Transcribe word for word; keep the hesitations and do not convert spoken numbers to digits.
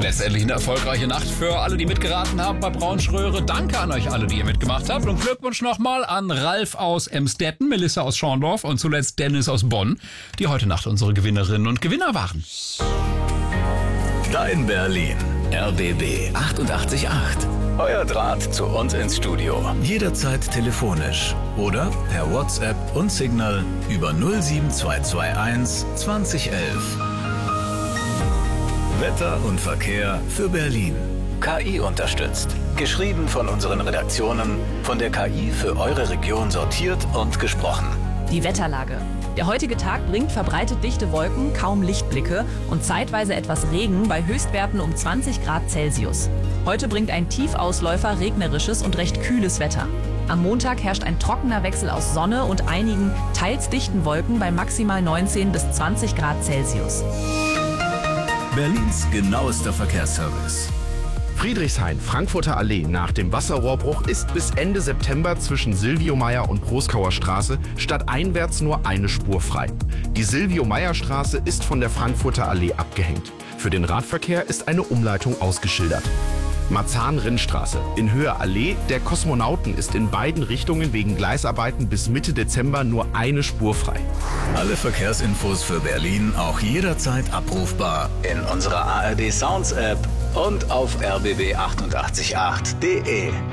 Letztendlich eine erfolgreiche Nacht für alle, die mitgeraten haben bei Braunschröhre. Danke an euch alle, die ihr mitgemacht habt. Und Glückwunsch nochmal an Ralf aus Emstetten, Melissa aus Schorndorf und zuletzt Dennis aus Bonn, die heute Nacht unsere Gewinnerinnen und Gewinner waren. Dein Berlin. R B B achtundachtzig Komma acht. Euer Draht zu uns ins Studio. Jederzeit telefonisch oder per WhatsApp und Signal über null sieben zwei zwei eins zwanzig elf. Wetter und Verkehr für Berlin. K I unterstützt. Geschrieben von unseren Redaktionen, von der K I für eure Region sortiert und gesprochen. Die Wetterlage. Der heutige Tag bringt verbreitet dichte Wolken, kaum Lichtblicke und zeitweise etwas Regen bei Höchstwerten um zwanzig Grad Celsius. Heute bringt ein Tiefausläufer regnerisches und recht kühles Wetter. Am Montag herrscht ein trockener Wechsel aus Sonne und einigen teils dichten Wolken bei maximal neunzehn bis zwanzig Grad Celsius. Berlins genauester Verkehrsservice. Friedrichshain, Frankfurter Allee nach dem Wasserrohrbruch ist bis Ende September zwischen Silvio-Meyer und Proskauer Straße stadteinwärts nur eine Spur frei. Die Silvio-Meyer-Straße ist von der Frankfurter Allee abgehängt. Für den Radverkehr ist eine Umleitung ausgeschildert. Marzahn-Rinnstraße. In Höhe Allee der Kosmonauten ist in beiden Richtungen wegen Gleisarbeiten bis Mitte Dezember nur eine Spur frei. Alle Verkehrsinfos für Berlin auch jederzeit abrufbar in unserer A R D Sounds App und auf r b b achtundachtzig Komma acht punkt de.